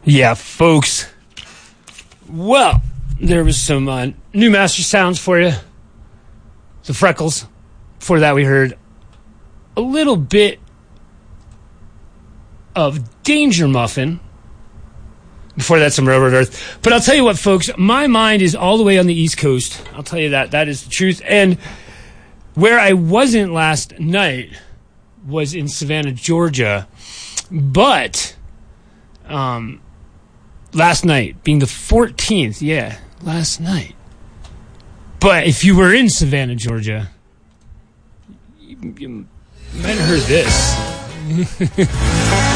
Yeah, folks. Well, there was some new master sounds for you. The Freckles. Before that, we heard a little bit of Danger Muffin. Before that, some Railroad Earth. But I'll tell you what, folks, my mind is all the way on the East Coast. I'll tell you that. That is the truth. And where I wasn't last night was in Savannah, Georgia. But last night, being the 14th, yeah, last night. But if you were in Savannah, Georgia, you might have heard this.